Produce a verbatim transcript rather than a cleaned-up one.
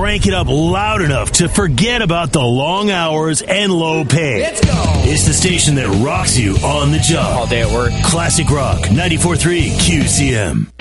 crank it up loud enough to forget about the long hours and low pay. Let's go. It's the station that rocks you on the job. All day at work. Classic Rock ninety-four point three Q C M.